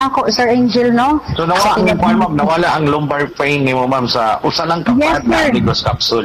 ako, Sir Angel, no? So nawala ang lumbar pain ni mo ma'am sa usa lang kapad Yes, na sir. Amigos capsule.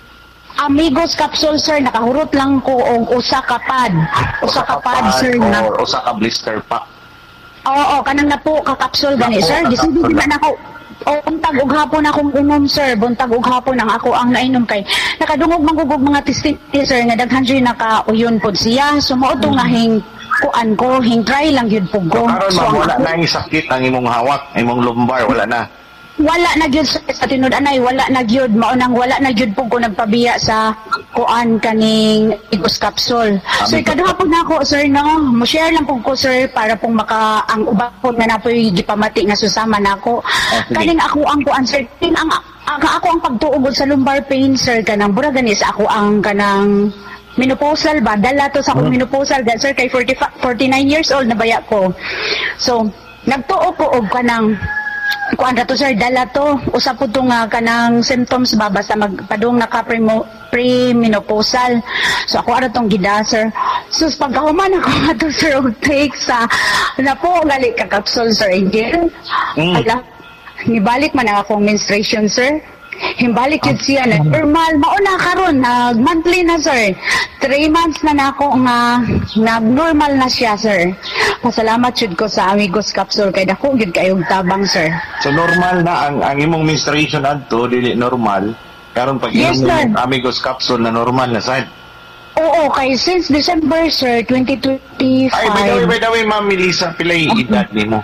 Amigos capsule, sir, nakahurot lang ko og usa kapad. Usa kapad, sir, na. o usa ka blister pack. Oo, kanang na po ka-capsule gani, Napo, sir. Gisindi ka-capsule na ako. O, buntag ug hapon akong inom, sir. Buntag ug hapon ang ako ang nainom kay. Nakadungog manggugog mga testing, sir, nga daghan siya nakauyon pod siya. Sumuot nga hing kuan ko, hing try lang yun po So ko. karon So, ma'am ang wala ako- na ang sakit ang imong hawak, imong lumbar wala na. Wala na gyud sa tinud-anay, wala na gyud maunang wala na gyud po ko nagpabiya sa kuan kaning Amigos capsule. So ikaduha po na ako, sir, no. Mo-share lang po ko, sir, para pong maka ang uban po na napoy gipamati nga susama nako. sige. Kaning ako ang kuan, sir, kaning ang ako ang pagtuugod sa lumbar pain, sir, kanang bura ganis ako ang kanang menopausal ba? Dala to sa akong menopausal, sir, kay 49 years old na baya ko. So, nagtuo ko og kanang kuan ra to, sir, dala to usa po to nga kanang symptoms ba basta magpadung naka premenopausal. So ako ara tong gida, sir. So pagkahuman ako ato, sir, og take sa na po gali ka capsule, Sir Angel. Ala, nibalik man ang akong menstruation, sir. Himbalik yun siya na normal. Mauna karon nag monthly na, sir. 3 months na nako nga nag-normal na siya, sir. Pasalamat jud ko sa Amigos capsule kay dako gyud kayong tabang, sir. So normal na ang imong menstruation adto dili normal. Karon pag Yes, inom sir. mo Amigos capsule na normal na sad. Oo, kay since December, sir, 2025. Ay by the way ma'am Melissa pilay edad nimo.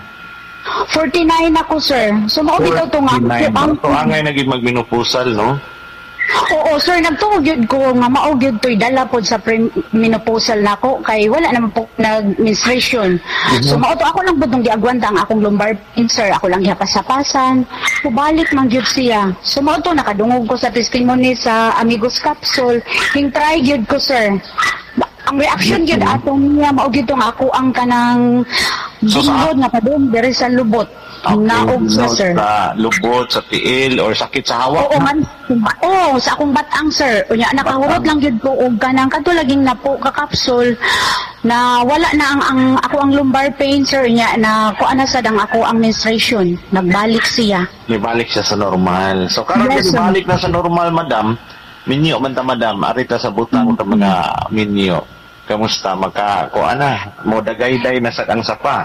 49 ako, sir. So mao bitaw to nga 49. So angay naging magmenopausal, no? Oo, sir, nagtuog yun ko nga maog yun to'y dala po sa menopausal nako kay wala naman po nag-menstruation. So mao to ako lang po itong giagwanta ang akong lumbar pain, sir. Ako lang hihapas-hapasan. Pubalik man yun siya. So mao to nakadungog ko sa testimony sa Amigos capsule. Hing try yun ko, sir. Ang reaction yun atong niya maog yun tong ako ang kanang So, ginggod nga padung diri sa lubot. Naog siya, sir. Sa lubot, sa tiil, or sakit sa hawak. Oo man. Oo, sa akong batang, sir. Unya nakahurot lang gyud ko og kanang katulaging na po ka capsule na wala na ang ako ang lumbar pain, sir, nya na kuan na sad ang ako ang menstruation. Nagbalik siya. Nibalik siya sa normal. So karon Yes, sir. nibalik na sa normal, madam. Minyo man ta, madam. Arita sa butang ta mga minyo. Kamusta? Kuan na. Mo dagayday na sa ang sapa.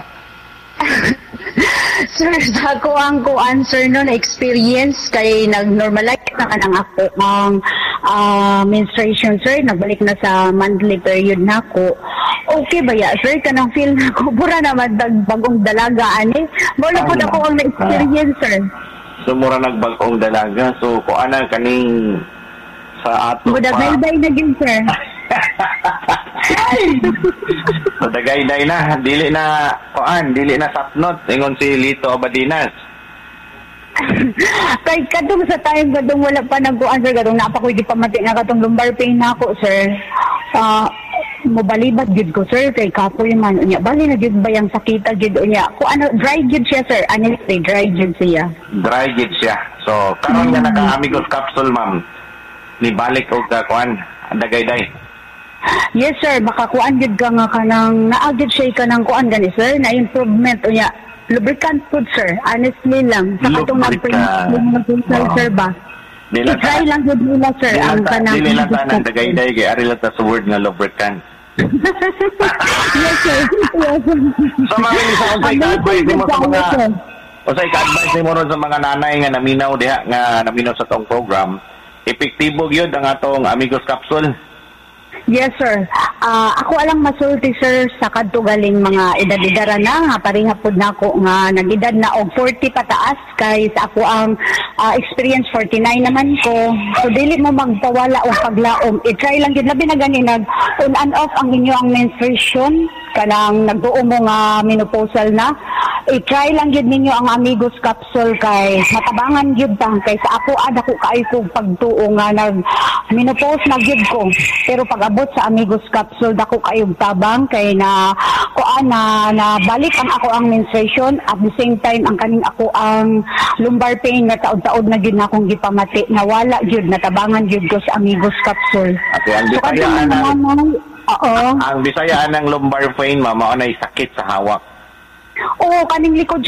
Sir, sa ako ang kuan, sir, no, na experience kay nag-normalize na kanang ako ang menstruation, sir. Nagbalik na sa monthly period na ako. Okay ba ya, sir? Kanang feel na ko, pura naman bagong dalaga, ani. Wala po ako ang na-experience, sir. So mura nagbag-ong dalaga. So kuan na kaning sa ato Budagay-day na yun, sir. So dagayday na, dili na sapnot ingon si Lito Abadinas. Kay kadung sa time kadung wala pa nagkuan, sir, kadung napa ko di pamati nga katong lumbar pain na ako, sir. Mobalibad gid ko, sir, kay kapoy man unya bali na gid bayang sakita gid unya. Ko ano dry gid siya, sir. Honestly, dry gid siya. Dry gid siya. So karon nga naka-Amigos capsule, ma'am. Ni balik og kuan dagayday. Yes, sir, makakuan gid ka nga kanang naagid siya kanang kuan gani, sir, na improvement unya. Lubricant food, sir. Honestly lang. Sa katong Lubricant. nag-print sir ba? Dili I-try lang gid nila, sir, ang kanang dili lang ta nang dagayday kay ari lang ta sa word nga lubricant. Yes, sir. Yes, sir. So mga Melissa, unsay ka-advise nimo sa mga Sir. unsay ka-advise nimo ron sa mga nanay nga naminaw diha nga naminaw sa tong program? Epektibo gyud ang atong Amigos capsule. Yes, sir. Ako alang masulti, sir, sa kadto galing mga edad-edara na nga parihapod na ako nga nag-edad na og 40 pataas kay sa ako ang experience 49 naman ko. So dili mo magpawala og paglaom. I-try lang gid labi na gani nag on and off ang inyo ang menstruation kanang nagduo mo nga menopausal na. I-try lang gid ninyo ang Amigos capsule kay matabangan gid ta kay sa ako ada ko kay ko pagtuo nga nag menopause na gid ko. Pero pag abot sa Amigos capsule dako kayog tabang kay na kuan na balik ang ako ang menstruation at the same time ang kaning ako ang lumbar pain nga taod-taod na gyud na akong gipamati nawala gyud natabangan gyud ko sa Amigos capsule. Okay, ang So, Bisaya kadto ang oo. ang Bisaya ng lumbar pain, mama, anay sakit sa hawak. Oo, kaning likod